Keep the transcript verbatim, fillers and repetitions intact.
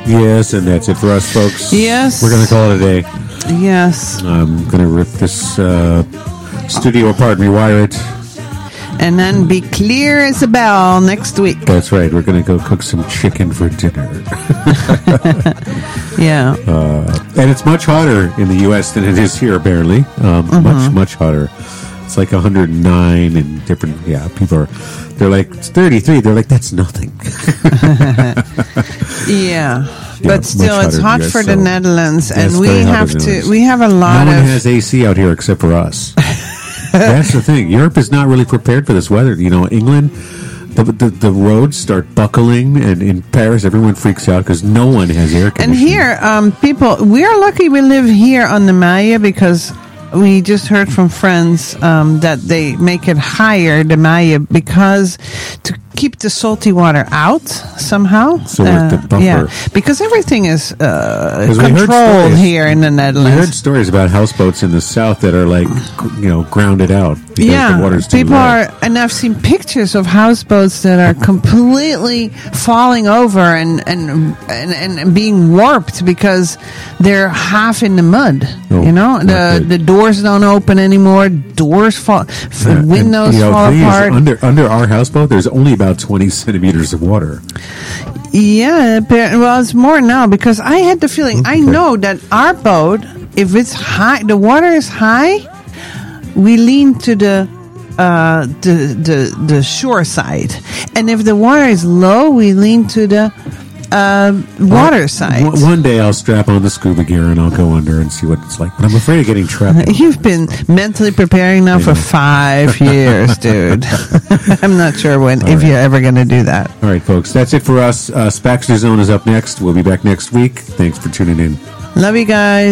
Yes, and that's it for us, folks. Yes. We're going to call it a day. Yes. I'm going to rip this uh, studio apart and rewire it. And then be clear as a bell next week. That's right. We're going to go cook some chicken for dinner. Yeah. Uh, and it's much hotter in the U S than it is here, apparently. Um, Mm-hmm. Much, much hotter. It's like one hundred nine and different, yeah, people are, they're like, it's thirty-three. They're like, that's nothing. Yeah. Yeah, But still, much it's hotter hot than for us, the so- Netherlands. Yes, And we very hot have in the to, Netherlands. we have a lot No one of... has A C out here except for us. That's the thing. Europe is not really prepared for this weather. You know, England, the the, the roads start buckling, and in Paris, everyone freaks out because no one has air And conditioning. here, um, people, we're lucky we live here on the Maya because we just heard from friends um, that they make it higher, the Maya, because to keep the salty water out somehow. So with the buffer. Yeah, because everything is uh, 'Cause we heard controlled stories- here in the I heard Netherlands. stories about houseboats in the south that are like, you know, grounded out because Yeah, the water's too people low. are, and I've seen pictures of houseboats that are completely falling over and and, and and being warped because they're half in the mud. Oh, you know, not the good. the doors don't open anymore. Doors fall, f- Yeah, and, windows you know, fall thing is, apart. under under our houseboat, there's only about twenty centimeters of water. Yeah, appa- well, it's more now because I had the feeling. I Okay. know that our boat, if it's high, the water is high, we lean to the uh, the the the shore side, and if the water is low, we lean to the uh, water side. One, one day I'll strap on the scuba gear and I'll go under and see what it's like. But I'm afraid of getting trapped. You've been mentally preparing now for five years, dude. I'm not sure when if right. you're ever going to do that. All right, folks, that's it for us. Uh, Spaxter Zone is up next. We'll be back next week. Thanks for tuning in. Love you guys.